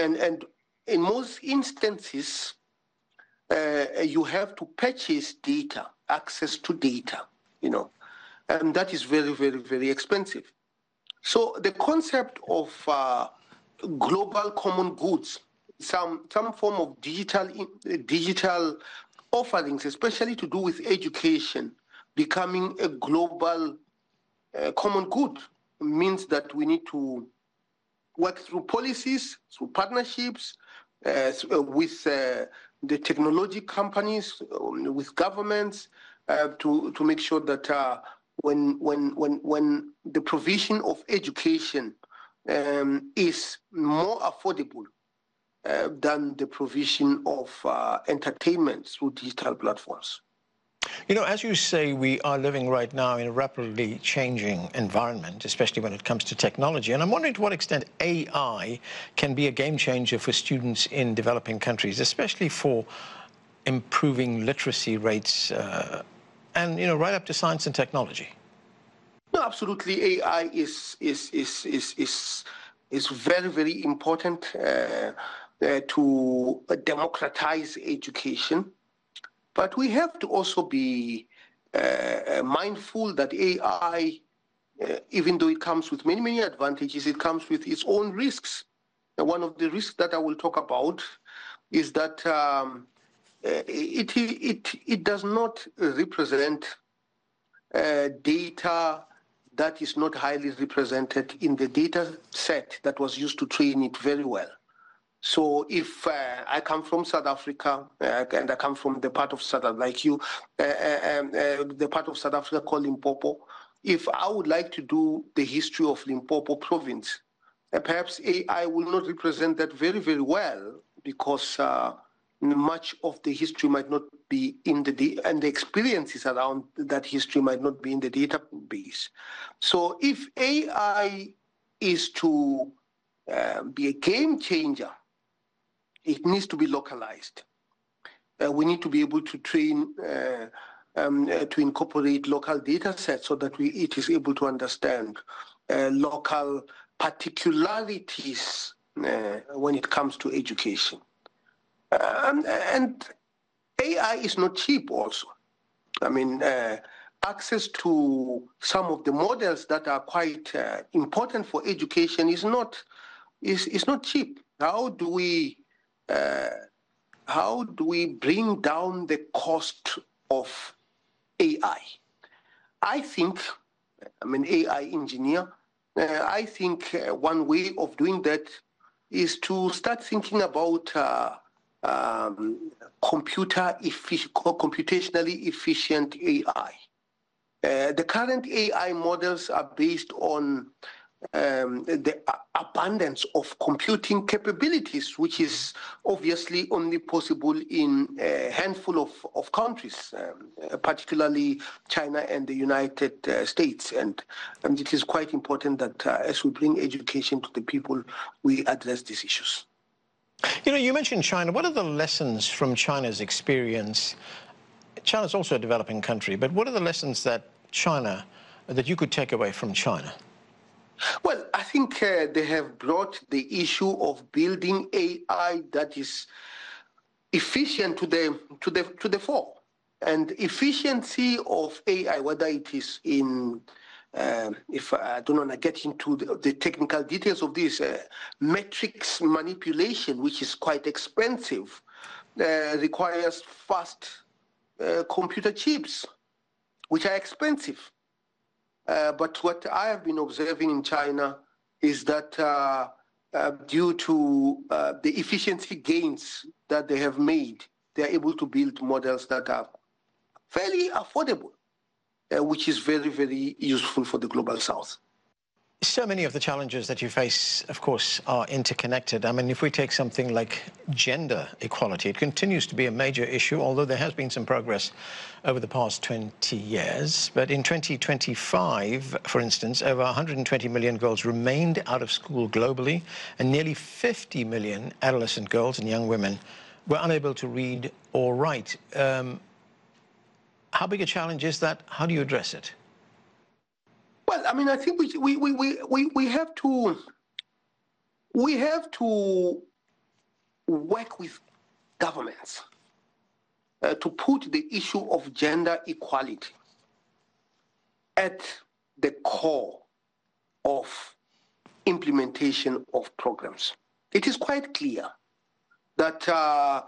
And in most instances, you have to purchase data, access to data, and that is very, very, very expensive. So the concept of global common goods, some form of digital offerings, especially to do with education, becoming a global common good, means that we need to work through policies, through partnerships, with the technology companies, with governments, to make sure that when the provision of education is more affordable than the provision of entertainment through digital platforms. As you say, we are living right now in a rapidly changing environment, especially when it comes to technology. And I'm wondering to what extent AI can be a game changer for students in developing countries, especially for improving literacy rates and, right up to science and technology. No, absolutely. AI is very, very important to democratize education. But we have to also be mindful that AI, even though it comes with many, many advantages, it comes with its own risks. And one of the risks that I will talk about is that it does not represent data that is not highly represented in the data set that was used to train it very well. So if I come from South Africa, and I come from the part of South Africa, like you, the part of South Africa called Limpopo, if I would like to do the history of Limpopo province, perhaps AI will not represent that very, very well, because much of the history might not be in and the experiences around that history might not be in the database. So if AI is to be a game changer, it needs to be localized. We need to be able to train, to incorporate local data sets so that it is able to understand local particularities when it comes to education. And AI is not cheap also. I mean, access to some of the models that are quite important for education is not cheap. How do we bring down the cost of AI? I'm an AI engineer. I think one way of doing that is to start thinking about computationally efficient AI. The current AI models are based on the abundance of computing capabilities, which is obviously only possible in a handful of countries, particularly China and the United States. And it is quite important that as we bring education to the people, we address these issues. You mentioned China. What are the lessons from China's experience? China's also a developing country, but what are the lessons that you could take away from China? Well, I think they have brought the issue of building AI that is efficient to the fore. And efficiency of AI, whether it is in, if I don't want to get into the technical details of this, metrics manipulation, which is quite expensive, requires fast computer chips, which are expensive. But what I have been observing in China is that due to the efficiency gains that they have made, they are able to build models that are fairly affordable, which is very, very useful for the Global South. So many of the challenges that you face, of course, are interconnected. I mean, if we take something like gender equality, it continues to be a major issue, although there has been some progress over the past 20 years. But in 2025, for instance, over 120 million girls remained out of school globally, and nearly 50 million adolescent girls and young women were unable to read or write. How big a challenge is that? How do you address it? Well, I mean, I think we have to work with governments to put the issue of gender equality at the core of implementation of programs. It is quite clear that